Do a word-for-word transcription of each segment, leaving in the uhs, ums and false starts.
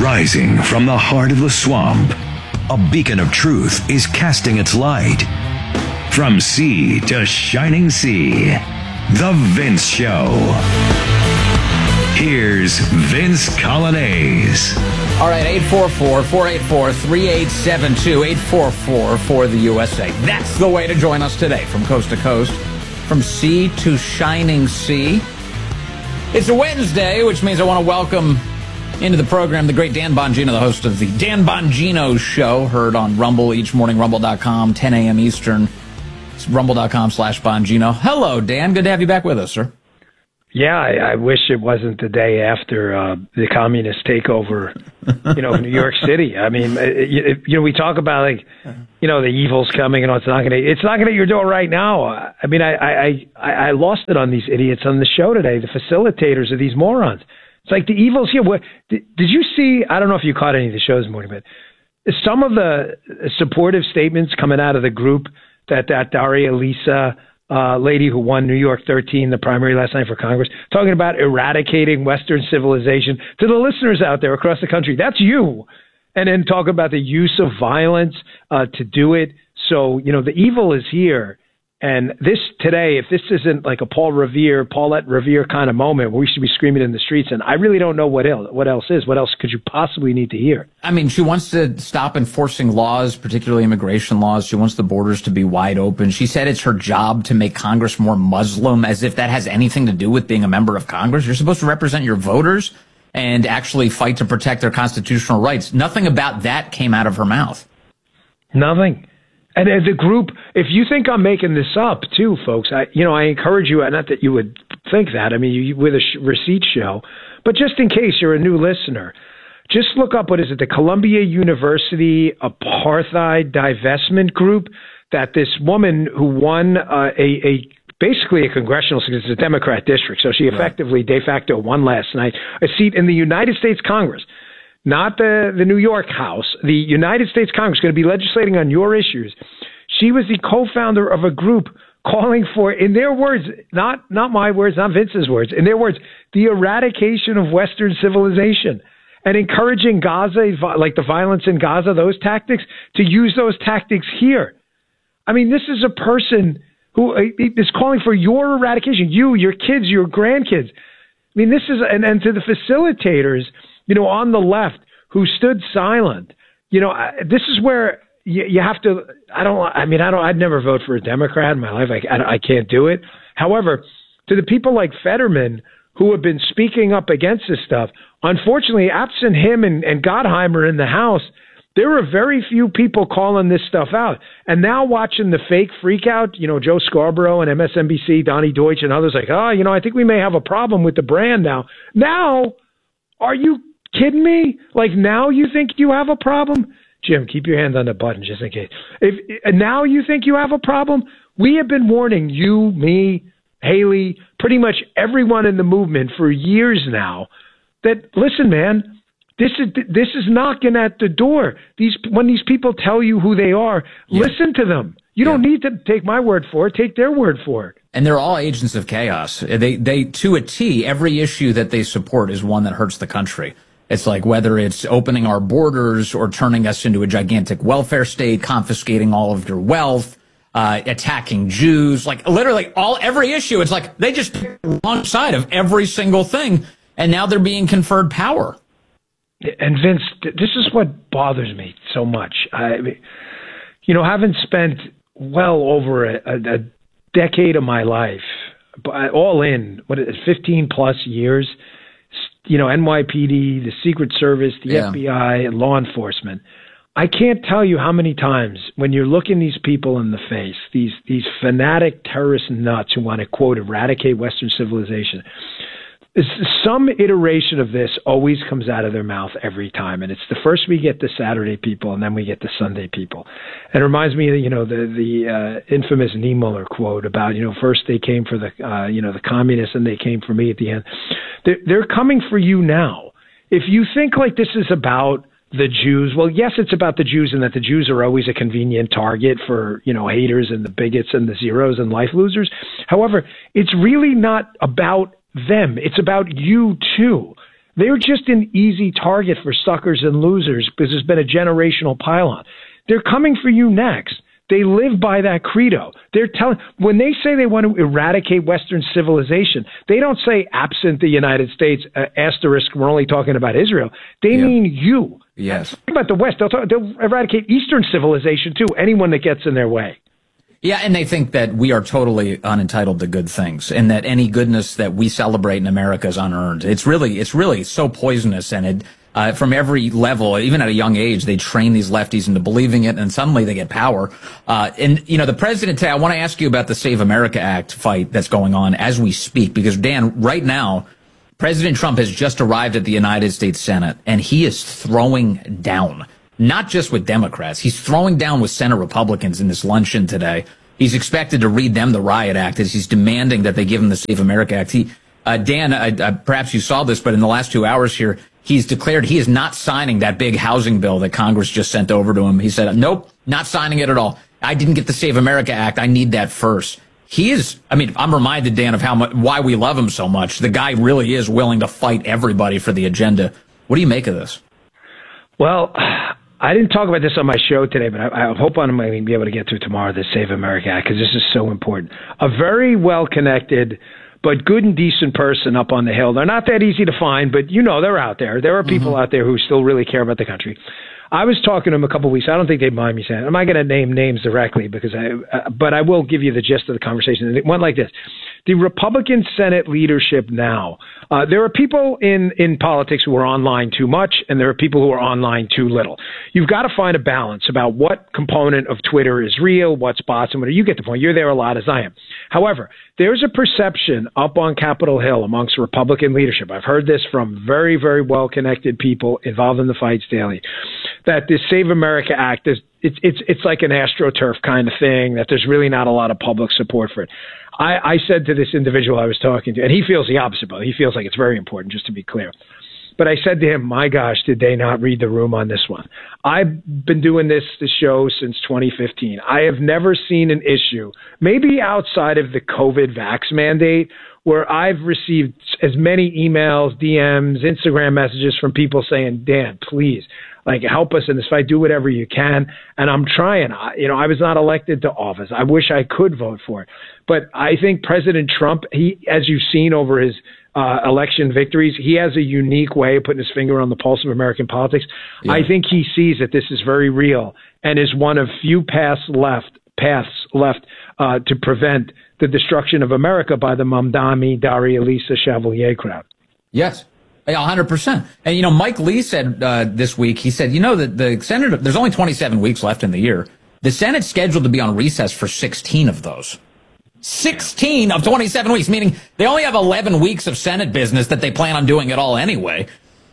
Rising from the heart of the swamp, a beacon of truth is casting its light. From sea to shining sea, The Vince Show. Here's Vince Coglianese. All right, eight four four, four eight four, three eight seven two, eight four four for the U S A. That's the way to join us today from coast to coast, from sea to shining sea. It's a Wednesday, which means I want to welcome into the program the great Dan Bongino, the host of the Dan Bongino Show, heard on Rumble each morning, rumble dot com, ten a.m. Eastern. It's rumble dot com slash Bongino. Hello, Dan. Good to have you back with us, sir. Yeah, I, I wish it wasn't the day after uh, the communist takeover, you know, of New York City. I mean, it, it, you know, we talk about like, you know, the evil's coming and it's not going to, it's not going to your door right now. I mean, I, I, I, I lost it on these idiots on the show today, the facilitators of these morons. It's like the evil's here. What, did, did you see? I don't know if you caught any of the shows this morning, but some of the supportive statements coming out of the group that that Daria Lisa. Uh, lady who won New York thirteen, the primary last night for Congress, talking about eradicating Western civilization. To the listeners out there across the country, that's you. And then talk about the use of violence uh, to do it. So, you know, the evil is here. And this today, if this isn't like a Paul Revere, Paulette Revere kind of moment where we should be screaming in the streets, and I really don't know what else, what else is. What else could you possibly need to hear? I mean, she wants to stop enforcing laws, particularly immigration laws. She wants the borders to be wide open. She said it's her job to make Congress more Muslim, as if that has anything to do with being a member of Congress. You're supposed to represent your voters and actually fight to protect their constitutional rights. Nothing about that came out of her mouth. Nothing. And as a group, if you think I'm making this up, too, folks, I, you know, I encourage you, not that you would think that, I mean, you, with a sh- receipt show, but just in case you're a new listener, just look up, what is it, the Columbia University Apartheid Divestment Group, that this woman who won uh, a, a basically a congressional seat, it's a Democrat district, so she effectively de facto won last night, a seat in the United States Congress. Not the, the New York House, the United States Congress, going to be legislating on your issues. She was the co-founder of a group calling for, in their words, not, not my words, not Vince's words, in their words, the eradication of Western civilization, and encouraging Gaza, like the violence in Gaza, those tactics, to use those tactics here. I mean, this is a person who is calling for your eradication, you, your kids, your grandkids. I mean, this is, and, and to the facilitators, you know, on the left, who stood silent. You know, this is where you, you have to, I don't, I mean, I don't, I'd never vote for a Democrat in my life. I, I, I can't do it. However, to the people like Fetterman, who have been speaking up against this stuff, unfortunately, absent him and, and Gottheimer in the House, there are very few people calling this stuff out. And now watching the fake freak out, you know, Joe Scarborough and M S N B C, Donnie Deutsch and others like, oh, you know, I think we may have a problem with the brand now. Now, are you kidding me? Like, now you think you have a problem? Jim, keep your hand on the button just in case. If now you think you have a problem, we have been warning you, me, Haley, pretty much everyone in the movement for years now that, listen, man, this is this is knocking at the door. These when these people tell you who they are, yeah. Listen to them. You yeah. don't need to take my word for it. Take their word for it. And they're all agents of chaos. They, they, to a T, every issue that they support is one that hurts the country. It's like whether it's opening our borders or turning us into a gigantic welfare state, confiscating all of your wealth, uh, attacking Jews, like literally all, every issue. It's like they just picked the wrong side of every single thing. And now they're being conferred power. And Vince, this is what bothers me so much. I mean, you know, having spent well over a, a, a decade of my life, all in, what is it, fifteen plus years, you know, N Y P D, the Secret Service, the yeah. F B I, and law enforcement. I can't tell you how many times when you're looking these people in the face, these these fanatic terrorist nuts who want to, quote, eradicate Western civilization, some iteration of this always comes out of their mouth every time. And it's the first we get the Saturday people, and then we get the Sunday people. And it reminds me of, you know, the, the uh, infamous Niemöller quote about, you know, first they came for the, uh, you know, the communists and they came for me at the end. They're, they're coming for you now. If you think like this is about the Jews, well, yes, it's about the Jews, and that the Jews are always a convenient target for, you know, haters and the bigots and the zeros and life losers. However, it's really not about them. It's about you too. They're just an easy target for suckers and losers because there's been a generational pile-on. They're coming for you next. They live by that credo. They're telling when they say they want to eradicate Western civilization, they don't say absent the United States, uh, asterisk, we're only talking about Israel. They yeah. mean you. Yes. Think about the West. They'll, talk, they'll eradicate Eastern civilization too, anyone that gets in their way. Yeah, and they think that we are totally unentitled to good things, and that any goodness that we celebrate in America is unearned. It's really, it's really so poisonous, and it, uh, from every level, even at a young age, they train these lefties into believing it, and suddenly they get power. Uh, and, you know, the president today, I want to ask you about the Save America Act fight that's going on as we speak, because, Dan, right now, President Trump has just arrived at the United States Senate, and he is throwing down, not just with Democrats. He's throwing down with Senate Republicans in this luncheon today. He's expected to read them the Riot Act as he's demanding that they give him the Save America Act. He, uh, Dan, uh, uh, perhaps you saw this, but in the last two hours here, he's declared he is not signing that big housing bill that Congress just sent over to him. He said, nope, not signing it at all. I didn't get the Save America Act. I need that first. He is, I mean, I'm reminded, Dan, of how much, why we love him so much. The guy really is willing to fight everybody for the agenda. What do you make of this? Well, I didn't talk about this on my show today, but I, I hope I'm going to be able to get to it tomorrow, the Save America Act, because this is so important. A very well-connected but good and decent person up on the Hill. They're not that easy to find, but you know they're out there. There are people mm-hmm. out there who still really care about the country. I was talking to them a couple of weeks. I don't think they'd mind me saying it. I'm not going to name names directly, because I, uh, but I will give you the gist of the conversation. It went like this. The Republican Senate leadership now, uh, there are people in, in politics who are online too much, and there are people who are online too little. You've got to find a balance about what component of Twitter is real, what's bots, and what. You get the point. You're there a lot, as I am. However, there's a perception up on Capitol Hill amongst Republican leadership. I've heard this from very, very well-connected people involved in the fights daily, that this Save America Act is it's it's it's like an AstroTurf kind of thing, that there's really not a lot of public support for it. I, I said to this individual I was talking to, and he feels the opposite, but he feels like it's very important, just to be clear. But I said to him, my gosh, did they not read the room on this one? I've been doing this, this show since twenty fifteen. I have never seen an issue, maybe outside of the COVID vax mandate, where I've received as many emails, D Ms, Instagram messages from people saying, Dan, please, like, help us in this fight. Do whatever you can. And I'm trying. I, you know, I was not elected to office. I wish I could vote for it. But I think President Trump, he, as you've seen over his uh, election victories, he has a unique way of putting his finger on the pulse of American politics. Yeah. I think he sees that this is very real and is one of few paths left, paths left uh, to prevent the destruction of America by the Mamdani, Daria Lisa Chevalier crowd. Yes. one hundred percent. And, you know, Mike Lee said uh, this week, he said, you know, that the Senate, there's only twenty-seven weeks left in the year. The Senate's scheduled to be on recess for sixteen of those. sixteen of twenty-seven weeks, meaning they only have eleven weeks of Senate business that they plan on doing it all anyway.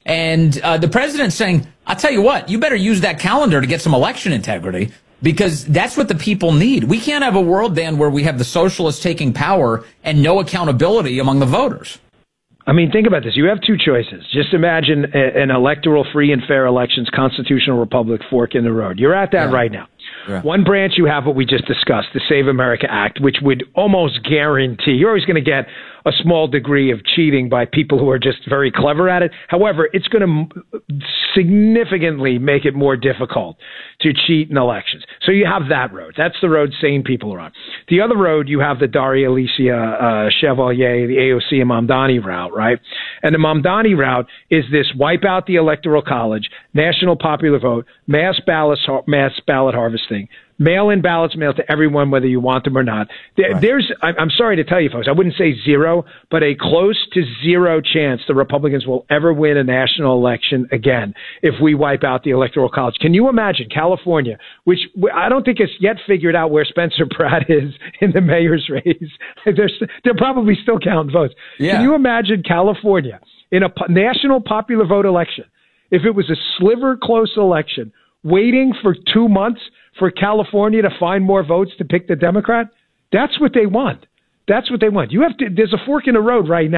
And uh, the president's saying, I'll tell you what, you better use that calendar to get some election integrity, because that's what the people need. We can't have a world, Dan, where we have the socialists taking power and no accountability among the voters. I mean, think about this. You have two choices. Just imagine a, an electoral, free and fair elections, constitutional republic, fork in the road. You're at that yeah. right now. Yeah. One branch, you have what we just discussed, the Save America Act, which would almost guarantee, you're always going to get a small degree of cheating by people who are just very clever at it. However, it's going to significantly make it more difficult to cheat in elections. So you have that road. That's the road sane people are on. The other road, you have the Daria Alicia uh, Chevalier, the A O C and Mamdani route, right? And the Mamdani route is this: wipe out the Electoral College, national popular vote, mass ballot, mass ballot harvesting, mail-in ballots mailed to everyone, whether you want them or not. There, right. There's, I'm sorry to tell you, folks, I wouldn't say zero, but a close to zero chance the Republicans will ever win a national election again if we wipe out the Electoral College. Can you imagine California, which I don't think it's yet figured out where Spencer Pratt is in the mayor's race? They're, they're probably still counting votes. Yeah. Can you imagine California in a national popular vote election, if it was a sliver close election, waiting for two months for California to find more votes to pick the Democrat? That's what they want. That's what they want. You have to. There's a fork in the road right now.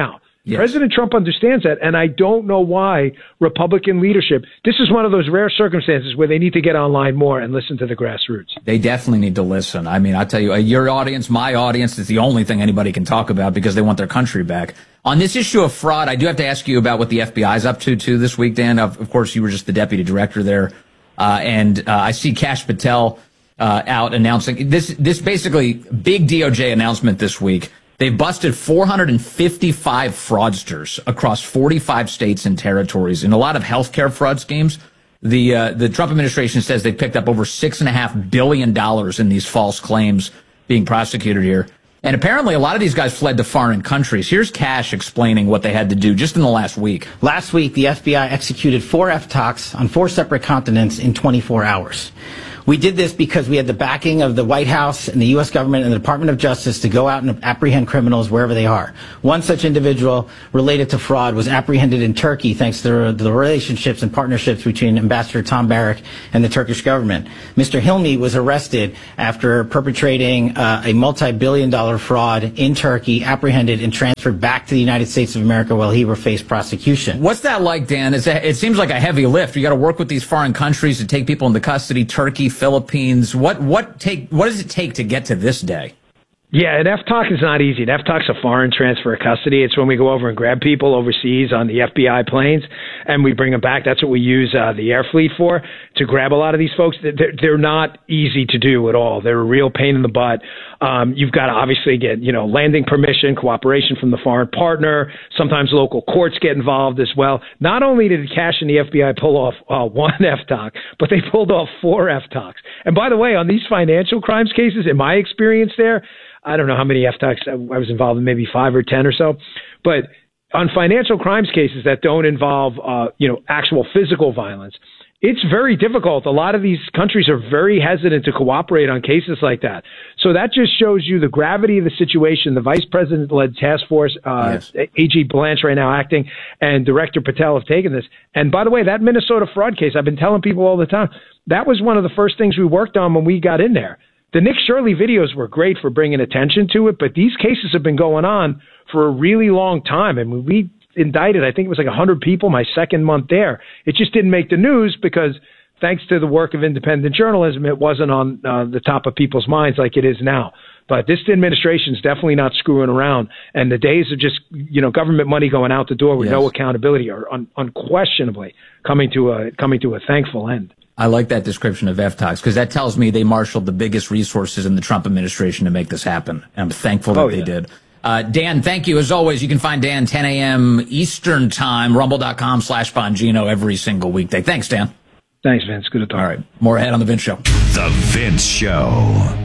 Yes. President Trump understands that, and I don't know why Republican leadership, this is one of those rare circumstances where they need to get online more and listen to the grassroots. They definitely need to listen. I mean, I tell you, your audience, my audience, is the only thing anybody can talk about because they want their country back. On this issue of fraud, I do have to ask you about what the F B I is up to, too, this week, Dan. Of, of course, you were just the deputy director there. Uh, and uh, I see Kash Patel uh, out announcing this, this basically big D O J announcement this week. They've busted four hundred fifty-five fraudsters across forty-five states and territories in a lot of healthcare fraud schemes. The uh, the Trump administration says they've picked up over six and a half billion dollars in these false claims being prosecuted here. And apparently a lot of these guys fled to foreign countries. Here's Kash explaining what they had to do just in the last week. Last week, the F B I executed four F TOCs on four separate continents in twenty-four hours. We did this because we had the backing of the White House and the U S government and the Department of Justice to go out and apprehend criminals wherever they are. One such individual related to fraud was apprehended in Turkey thanks to the relationships and partnerships between Ambassador Tom Barrack and the Turkish government. Mister Hilmi was arrested after perpetrating uh, a multi-billion dollar fraud in Turkey, apprehended and transferred back to the United States of America while he faced prosecution. What's that like, Dan? It's a, it seems like a heavy lift. You got to work with these foreign countries to take people into custody, Turkey, Philippines. What what take what does it take to get to this day? Yeah, an F TOC is not easy. An F TOC's a foreign transfer of custody. It's when we go over and grab people overseas on the F B I planes and we bring them back. That's what we use uh, the air fleet for, to grab a lot of these folks. They're, they're not easy to do at all. They're a real pain in the butt. Um, you've got to obviously get, you know, landing permission, cooperation from the foreign partner. Sometimes local courts get involved as well. Not only did Kash and the F B I pull off uh, one F TOC, but they pulled off four F TOCs. And by the way, on these financial crimes cases, in my experience there, I don't know how many F TOCs I was involved in, maybe five or ten or so. But on financial crimes cases that don't involve, uh, you know, actual physical violence, it's very difficult. A lot of these countries are very hesitant to cooperate on cases like that. So that just shows you the gravity of the situation. The vice president-led task force, uh, yes. A G Blanche right now acting, and Director Patel have taken this. And by the way, that Minnesota fraud case, I've been telling people all the time, that was one of the first things we worked on when we got in there. The Nick Shirley videos were great for bringing attention to it, but these cases have been going on for a really long time. And when we indicted, I think it was like one hundred people my second month there. It just didn't make the news because thanks to the work of independent journalism, it wasn't on uh, the top of people's minds like it is now. But this administration is definitely not screwing around. And the days of just, you know, government money going out the door with yes. no accountability are un- unquestionably coming to a coming to a thankful end. I like that description of F TOCs because that tells me they marshaled the biggest resources in the Trump administration to make this happen. And I'm thankful that oh, yeah. they did. Uh, Dan, thank you. As always, you can find Dan ten a.m. Eastern Time, rumble.com slash Bongino every single weekday. Thanks, Dan. Thanks, Vince. Good to talk. All right. More ahead on The Vince Show. The Vince Show.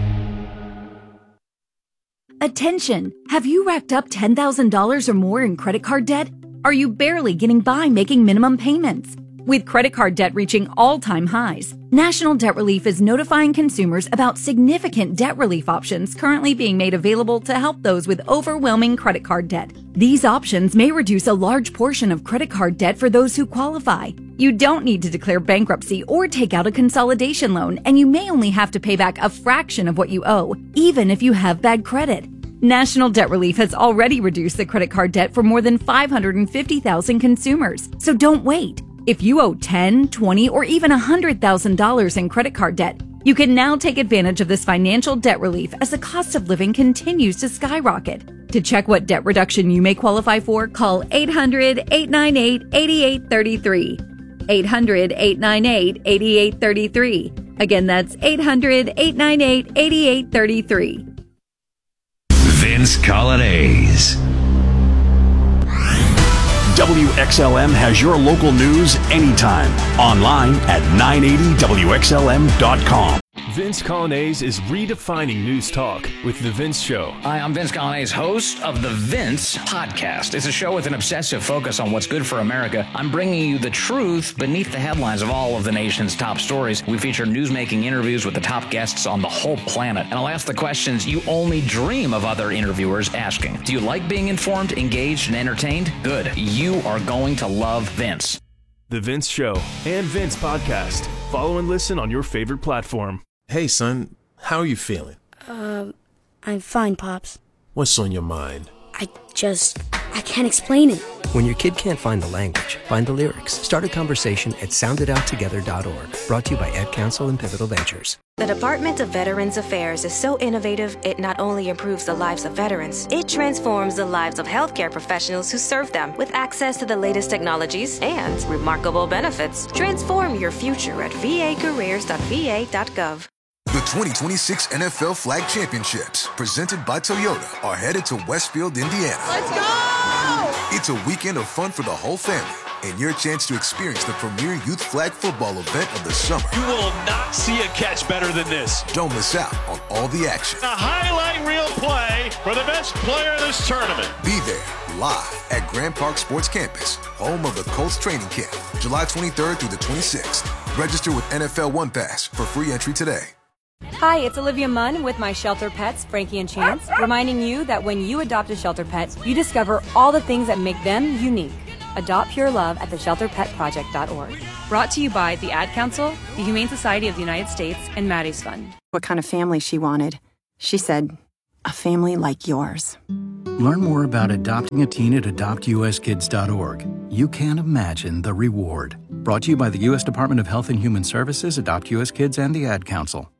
Attention. Have you racked up ten thousand dollars or more in credit card debt? Are you barely getting by making minimum payments? With credit card debt reaching all-time highs, National Debt Relief is notifying consumers about significant debt relief options currently being made available to help those with overwhelming credit card debt. These options may reduce a large portion of credit card debt for those who qualify. You don't need to declare bankruptcy or take out a consolidation loan, and you may only have to pay back a fraction of what you owe, even if you have bad credit. National Debt Relief has already reduced the credit card debt for more than five hundred fifty thousand consumers, so don't wait. If you owe ten, twenty, or even one hundred thousand dollars in credit card debt, you can now take advantage of this financial debt relief as the cost of living continues to skyrocket. To check what debt reduction you may qualify for, call eight hundred, eight nine eight, eight eight three three. eight hundred, eight nine eight, eight eight three three. Again, that's eight hundred, eight nine eight, eight eight three three. Vince Coglianese. W X L M has your local news anytime. Online at nine eighty W X L M dot com. Vince Coglianese is redefining news talk with The Vince Show. Hi, I'm Vince Coglianese, host of The Vince Podcast. It's a show with an obsessive focus on what's good for America. I'm bringing you the truth beneath the headlines of all of the nation's top stories. We feature newsmaking interviews with the top guests on the whole planet. And I'll ask the questions you only dream of other interviewers asking. Do you like being informed, engaged, and entertained? Good. You are going to love Vince. The Vince Show and Vince Podcast. Follow and listen on your favorite platform. Hey, son, how are you feeling? Uh, I'm fine, Pops. What's on your mind? I just I can't explain it. When your kid can't find the language, find the lyrics. Start a conversation at sound it out together dot org. Brought to you by Ad Council and Pivotal Ventures. The Department of Veterans Affairs is so innovative, it not only improves the lives of veterans, it transforms the lives of healthcare professionals who serve them with access to the latest technologies and remarkable benefits. Transform your future at v a careers dot v a dot gov. The twenty twenty-six N F L Flag Championships, presented by Toyota, are headed to Westfield, Indiana. Let's go! It's a weekend of fun for the whole family and your chance to experience the premier youth flag football event of the summer. You will not see a catch better than this. Don't miss out on all the action. A highlight reel play for the best player in this tournament. Be there live at Grand Park Sports Campus, home of the Colts training camp, July twenty-third through the twenty-sixth. Register with N F L One Pass for free entry today. Hi, it's Olivia Munn with my shelter pets, Frankie and Chance, reminding you that when you adopt a shelter pet, you discover all the things that make them unique. Adopt pure love at the shelter pet project dot org. Brought to you by the Ad Council, the Humane Society of the United States, and Maddie's Fund. What kind of family she wanted. She said, a family like yours. Learn more about adopting a teen at adopt u s kids dot org. You can't imagine the reward. Brought to you by the U S Department of Health and Human Services, Adopt U S Kids, and the Ad Council.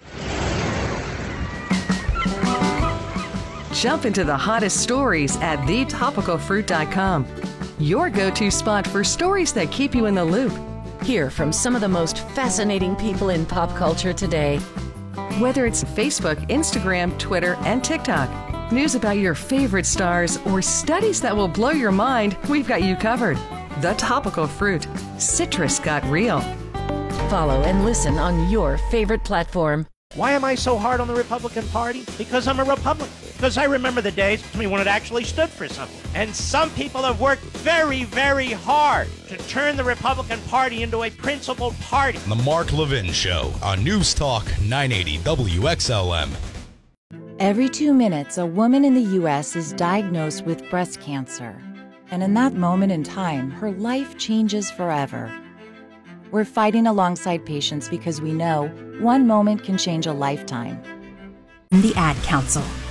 Jump into the hottest stories at the topical fruit dot com. Your go-to spot for stories that keep you in the loop. Hear from some of the most fascinating people in pop culture today. Whether it's Facebook, Instagram, Twitter, and TikTok, news about your favorite stars, or studies that will blow your mind, we've got you covered. The Topical Fruit. Citrus got real. Follow and listen on your favorite platform. Why am I so hard on the Republican Party? Because I'm a Republican. Because I remember the days when it actually stood for something. And some people have worked very, very hard to turn the Republican Party into a principled party. The Mark Levin Show on News Talk nine eighty W X L M. Every two minutes, a woman in the U S is diagnosed with breast cancer. And in that moment in time, her life changes forever. We're fighting alongside patients because we know one moment can change a lifetime. The Ad Council.